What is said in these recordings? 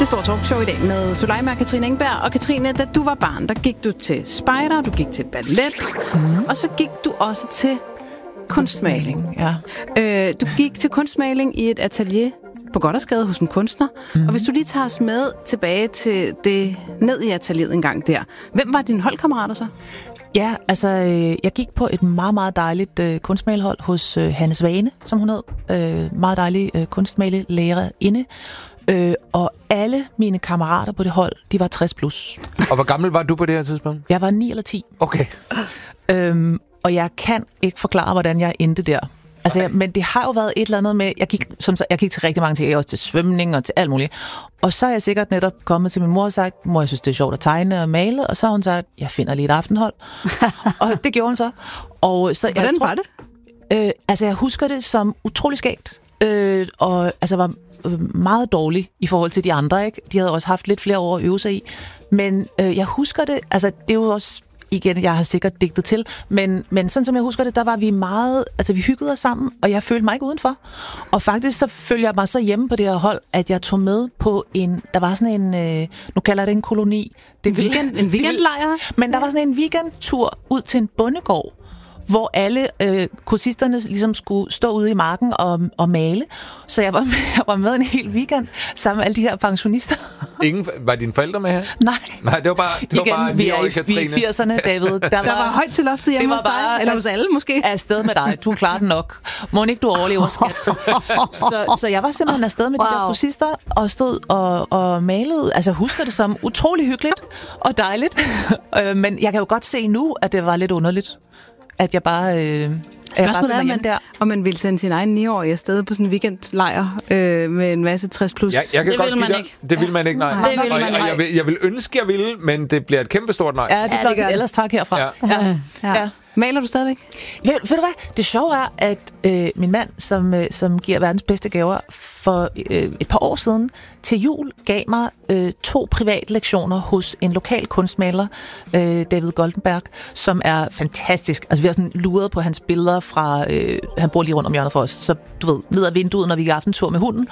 Det store talkshow i dag med Soleima og Katrine Engberg. Og Katrine, da du var barn, der gik du til spejder, du gik til ballet, og så gik du også til kunstmaling. Ja. Du gik til kunstmaling i et atelier på Gothersgade hos en kunstner. Og hvis du lige tager os med tilbage til det ned i atelieret en gang der. Hvem var dine holdkammerater så? Ja, altså, jeg gik på et meget, meget dejligt kunstmalerhold hos Hanne Svane, som hun hed. Meget dejlig kunstmalelærerinde. Og alle mine kammerater på det hold, de var 60 plus. Og hvor gammel var du på det her tidspunkt? Jeg var 9 eller 10. Okay. Og jeg kan ikke forklare, hvordan jeg endte der. Altså, men det har jo været et eller andet med... Jeg gik til rigtig mange ting, også til svømning og til alt muligt. Og så er jeg sikkert netop kommet til min mor og sagt, mor, jeg synes, det er sjovt at tegne og male. Og så har hun sagt, jeg finder lige et aftenhold. Og det gjorde hun så. Og så hvordan var det? Altså, jeg husker det som utrolig skægt. Og altså, var meget dårlig i forhold til de andre, ikke? De havde også haft lidt flere år at øve sig i. Men jeg husker det... Altså, det er jo også... Igen, jeg har sikkert digtet til, men sådan som jeg husker det, der var vi meget, altså vi hyggede os sammen, og jeg følte mig ikke udenfor. Og faktisk så følte jeg mig så hjemme på det her hold, at jeg tog med på der var sådan en, nu kalder jeg det en koloni. En weekendlejr? Men der var sådan en weekendtur ud til en bondegård, hvor alle kursisterne ligesom skulle stå ude i marken og male. Så jeg var med en hel weekend sammen med alle de her pensionister. Var dine forældre med her? Nej, det var bare 9-årige Katrine. Vi er i 80'erne, David. Der var højt til loftet hjemme hos dig? Eller hos alle måske? Afsted med dig. Du klarer den nok. Må ikke du overlever, skat. Så jeg var simpelthen afsted med de der kursister og stod og malede. Altså jeg husker det som utrolig hyggeligt og dejligt. Men jeg kan jo godt se nu, at det var lidt underligt. At jeg bare... Spørgsmålet er, om man ville sende sin egen 9-årige afsted på sådan en weekendlejr med en masse 60 plus. Det vil man ikke. Det vil man ikke, nej. Jeg vil ønske, jeg ville, men det bliver et kæmpestort nej. Ja, det bliver også ellers tak herfra. Ja. Maler du stadigvæk? Ved du hvad? Det sjove er, at min mand, som giver verdens bedste gaver, for et par år siden til jul gav mig 2 privatlektioner hos en lokal kunstmaler, David Goldenberg, som er fantastisk. Altså vi har sådan luret på hans billeder fra... han bor lige rundt om hjørnet for os, så du ved, ned ad vinduet, når vi gik aftentur med hunden.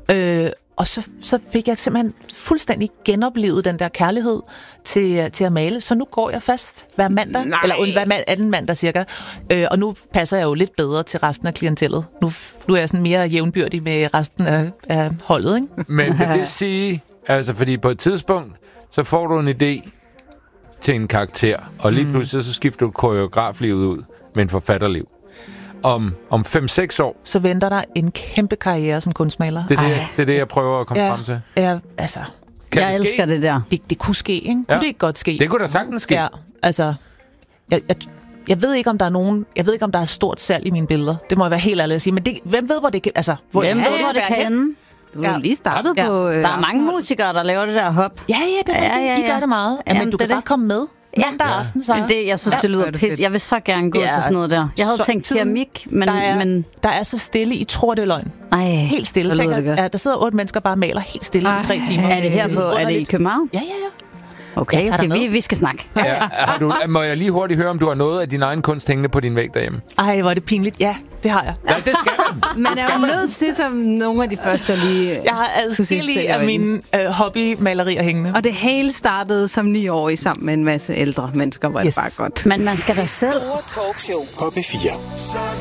Og så fik jeg simpelthen fuldstændig genoplevet den der kærlighed til at male. Så nu går jeg fast hver mandag, eller hver anden mandag cirka. Og nu passer jeg jo lidt bedre til resten af klientellet. Nu er jeg sådan mere jævnbyrdig med resten af holdet, ikke? Men vil det sige, altså fordi på et tidspunkt, så får du en idé til en karakter, og lige pludselig så skifter du koreograflivet ud med en forfatterliv. Om 5-6 år... Så venter der en kæmpe karriere som kunstmaler. Det er det, jeg prøver at komme frem til. Ja, altså... Jeg elsker det der. Det kunne ske, ikke? Kunne det ikke godt ske? Det kunne da sagtens ske. Ja, altså... Jeg ved ikke, om der er nogen... Jeg ved ikke, om der er stort salg i mine billeder. Det må jeg være helt ærlig at sige. Men hvem ved, hvor det kan... Altså, hvem ved, hvor det kan? Du har lige startet på... Der er mange musikere, der laver det der hop. Ja, I gør det meget. Men du kan bare komme med. Mandag aften, så. Jeg synes, det lyder pis. Jeg vil så gerne gå til sådan noget der. Jeg havde tænkt keramik, men... Der er så stille, I tror, det er løgn. Ej, helt stille. Der sidder 8 mennesker bare og maler helt stille i 3 timer. Er det her på... Er det i København? Ja. Okay, vi skal snakke. Må jeg lige hurtigt høre, om du har noget af din egen kunst hængende på din væg derhjemme? Ej, hvor er det pinligt. Ja, det har jeg. Ja, det skal man. Man er jo nødt til, som nogle af de første lige... Jeg har adskillige af mine hobbymalerier hængende. Og det hele startede som 9-årig sammen med en masse ældre mennesker, hvor det bare godt. Men man skal da selv... Talkshow på P4.